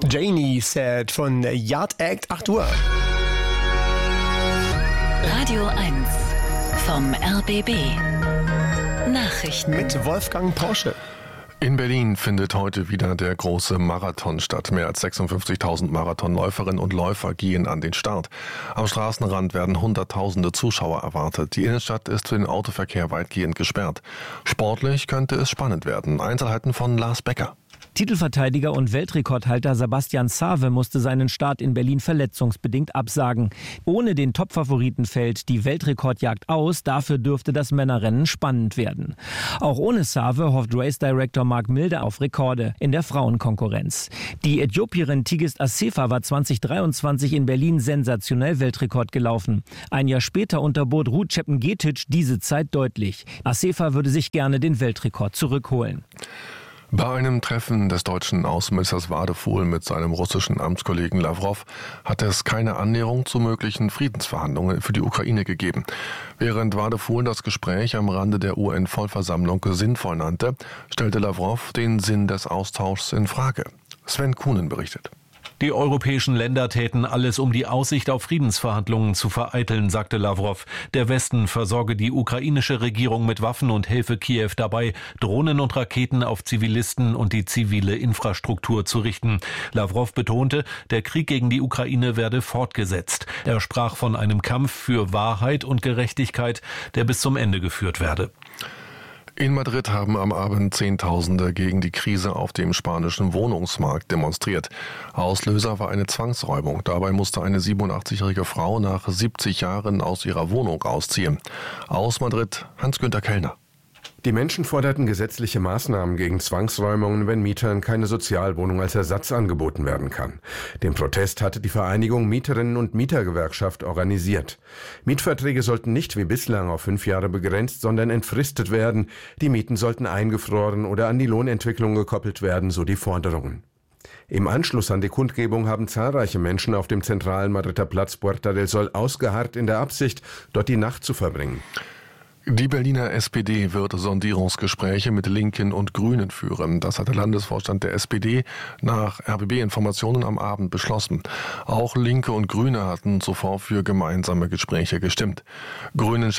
Janie Said von Yard Act, 8 Uhr. Radio 1 vom RBB. Nachrichten Mit Wolfgang Porsche. In Berlin findet heute wieder der große Marathon statt. Mehr als 56.000 Marathonläuferinnen und Läufer gehen an den Start. Am Straßenrand werden Hunderttausende Zuschauer erwartet. Die Innenstadt ist für den Autoverkehr weitgehend gesperrt. Sportlich könnte es spannend werden. Einzelheiten von Lars Becker. Titelverteidiger und Weltrekordhalter Sebastian Save musste seinen Start in Berlin verletzungsbedingt absagen. Ohne den Topfavoriten fällt die Weltrekordjagd aus, dafür dürfte das Männerrennen spannend werden. Auch ohne Save hofft Race Director Mark Milde auf Rekorde in der Frauenkonkurrenz. Die Äthiopierin Tigist Assefa war 2023 in Berlin sensationell Weltrekord gelaufen. Ein Jahr später unterbot Ruth Chepngetich diese Zeit deutlich. Assefa würde sich gerne den Weltrekord zurückholen. Bei einem Treffen des deutschen Außenministers Wadefuhl mit seinem russischen Amtskollegen Lavrov hat es keine Annäherung zu möglichen Friedensverhandlungen für die Ukraine gegeben. Während Wadefuhl das Gespräch am Rande der UN-Vollversammlung sinnvoll nannte, stellte Lavrov den Sinn des Austauschs in Frage. Sven Kuhnen berichtet. Die europäischen Länder täten alles, um die Aussicht auf Friedensverhandlungen zu vereiteln, sagte Lavrov. Der Westen versorge die ukrainische Regierung mit Waffen und helfe Kiew dabei, Drohnen und Raketen auf Zivilisten und die zivile Infrastruktur zu richten. Lavrov betonte, der Krieg gegen die Ukraine werde fortgesetzt. Er sprach von einem Kampf für Wahrheit und Gerechtigkeit, der bis zum Ende geführt werde. In Madrid haben am Abend Zehntausende gegen die Krise auf dem spanischen Wohnungsmarkt demonstriert. Auslöser war eine Zwangsräumung. Dabei musste eine 87-jährige Frau nach 70 Jahren aus ihrer Wohnung ausziehen. Aus Madrid, Hans-Günther Kellner. Die Menschen forderten gesetzliche Maßnahmen gegen Zwangsräumungen, wenn Mietern keine Sozialwohnung als Ersatz angeboten werden kann. Den Protest hatte die Vereinigung Mieterinnen und Mietergewerkschaft organisiert. Mietverträge sollten nicht wie bislang auf 5 Jahre begrenzt, sondern entfristet werden. Die Mieten sollten eingefroren oder an die Lohnentwicklung gekoppelt werden, so die Forderungen. Im Anschluss an die Kundgebung haben zahlreiche Menschen auf dem zentralen Madrider Platz Puerta del Sol ausgeharrt in der Absicht, dort die Nacht zu verbringen. Die Berliner SPD wird Sondierungsgespräche mit Linken und Grünen führen. Das hat der Landesvorstand der SPD nach RBB-Informationen am Abend beschlossen. Auch Linke und Grüne hatten zuvor für gemeinsame Gespräche gestimmt. Grünen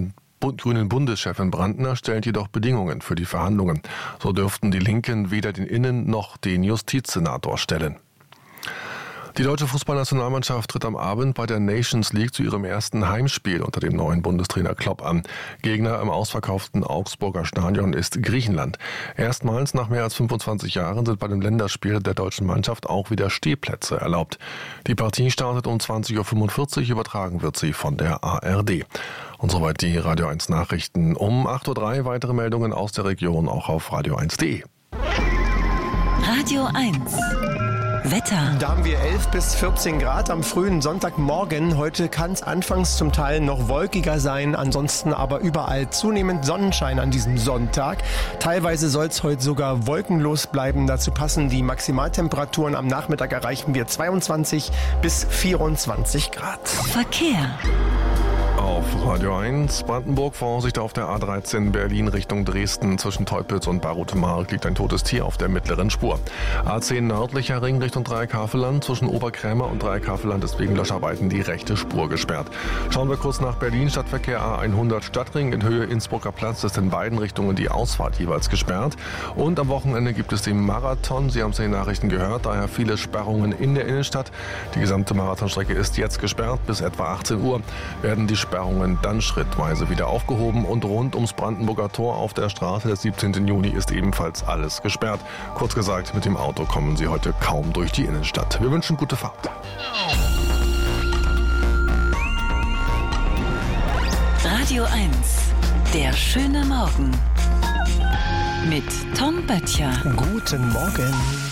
Bundeschefin Brandner stellt jedoch Bedingungen für die Verhandlungen. So dürften die Linken weder den Innen- noch den Justizsenator stellen. Die deutsche Fußballnationalmannschaft tritt am Abend bei der Nations League zu ihrem ersten Heimspiel unter dem neuen Bundestrainer Klopp an. Gegner im ausverkauften Augsburger Stadion ist Griechenland. Erstmals nach mehr als 25 Jahren sind bei dem Länderspiel der deutschen Mannschaft auch wieder Stehplätze erlaubt. Die Partie startet um 20.45 Uhr, übertragen wird sie von der ARD. Und soweit die Radio 1 Nachrichten. Um 8.03 Uhr weitere Meldungen aus der Region auch auf radio1.de. Radio 1 Wetter. Da haben wir 11 bis 14 Grad am frühen Sonntagmorgen. Heute kann es anfangs zum Teil noch wolkiger sein, ansonsten aber überall zunehmend Sonnenschein an diesem Sonntag. Teilweise soll es heute sogar wolkenlos bleiben. Dazu passen die Maximaltemperaturen. Am Nachmittag erreichen wir 22 bis 24 Grad. Verkehr. Auf Radio 1 Brandenburg, Vorsicht auf der A13 Berlin Richtung Dresden. Zwischen Teupitz und Barutemark liegt ein totes Tier auf der mittleren Spur. A10 nördlicher Ring Richtung Dreieckhaveland. Zwischen Oberkrämer und Dreieckhaveland ist wegen Löscharbeiten die rechte Spur gesperrt. Schauen wir kurz nach Berlin. Stadtverkehr A100 Stadtring in Höhe Innsbrucker Platz ist in beiden Richtungen die Ausfahrt jeweils gesperrt. Und am Wochenende gibt es den Marathon. Sie haben es in den Nachrichten gehört, daher viele Sperrungen in der Innenstadt. Die gesamte Marathonstrecke ist jetzt gesperrt. Bis etwa 18 Uhr werden die Sperrungen dann schrittweise wieder aufgehoben und rund ums Brandenburger Tor auf der Straße des 17. Juni ist ebenfalls alles gesperrt. Kurz gesagt, mit dem Auto kommen Sie heute kaum durch die Innenstadt. Wir wünschen gute Fahrt. Radio 1, der schöne Morgen mit Tom Böttcher. Guten Morgen.